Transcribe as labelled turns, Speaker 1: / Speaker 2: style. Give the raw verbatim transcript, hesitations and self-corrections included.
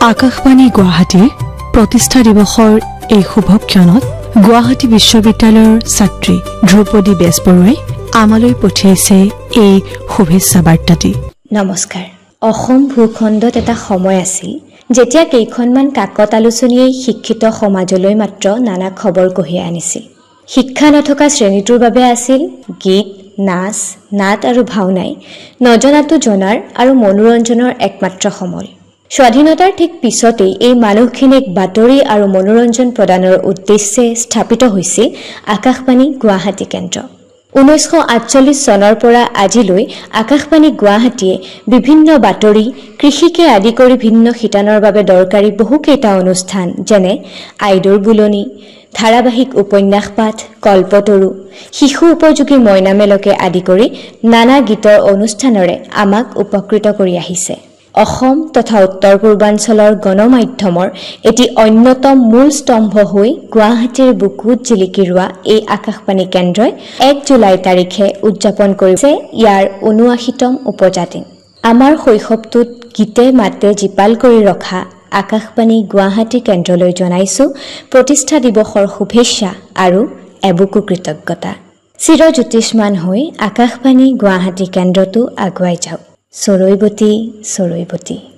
Speaker 1: আকাশবাণী গুৱাহাটীৰ প্ৰতিষ্ঠা দিৱসৰ এই শুভক্ষণত গুৱাহাটী বিশ্ববিদ্যালয়ৰ ছাত্ৰী ধ্ৰুপদী বেজবৰুৱাই আমালৈ পঠিয়াইছে এই শুভেচ্ছা বাৰ্তাটি।
Speaker 2: নমস্কাৰ। অসম ভূখণ্ডত এটা সময় আছিল যেতিয়া কেইখনমান কাকত আলোচনীয়ে শিক্ষিত সমাজলৈ মাত্ৰ নানা খবৰ কঢ়িয়াই আনিছিল। শিক্ষা নথকা শ্ৰেণীটোৰ বাবে আছিল গীত, নাচ, নাট আৰু ভাওনাই নজনাটো জনাৰ আৰু মনোৰঞ্জনৰ একমাত্ৰ সমল। স্বাধীনতাৰ ঠিক পিছতেই এই মানুহখিনিক বাতৰি আৰু মনোৰঞ্জন প্ৰদানৰ উদ্দেশ্যে স্থাপিত হৈছিল আকাশবাণী গুৱাহাটী কেন্দ্ৰ। ঊনৈছশ আঠচল্লিছ চনৰ পৰা আজিলৈ আকাশবাণী গুৱাহাটীয়ে বিভিন্ন বাতৰি, কৃষিকে আদি কৰি ভিন্ন শিতানৰ বাবে দৰকাৰী বহুকেইটা অনুষ্ঠান যেনে আইদেউৰ বুলনি, ধাৰাবাহিক উপন্যাস পাঠ, কল্পতৰু, শিশু উপযোগী মইনামেলকে আদি কৰি নানা গীতৰ অনুষ্ঠানেৰে আমাক উপকৃত কৰি আহিছে। অসম তথা উত্তৰ পূৰ্বাঞ্চলৰ গণমাধ্যমৰ এটি অন্যতম মূল স্তম্ভ হৈ গুৱাহাটীৰ বুকুত জিলিকি ৰোৱা এই আকাশবাণী কেন্দ্ৰই এক জুলাই তাৰিখে উদযাপন কৰিছে ইয়াৰ ঊনআশীতম উপজাতিন। আমাৰ শৈশৱটোত গীতে মাতে জীপাল কৰি ৰখা আকাশবাণী গুৱাহাটী কেন্দ্ৰলৈ জনাইছো প্ৰতিষ্ঠা দিৱসৰ শুভেচ্ছা আৰু এবুকু কৃতজ্ঞতা। চিৰজ্যোতিষ্মান হৈ আকাশবাণী গুৱাহাটী কেন্দ্ৰটো আগুৱাই যাওক। চৰৈবতী চৰৈবতী।